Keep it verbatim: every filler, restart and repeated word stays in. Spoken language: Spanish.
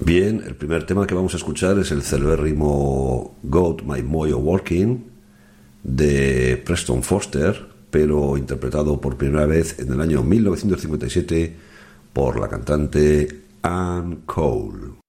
Bien, el primer tema que vamos a escuchar es el celebérrimo Got My Mojo Working de Preston Foster, pero interpretado por primera vez en el año mil novecientos cincuenta y siete por la cantante Ann Cole.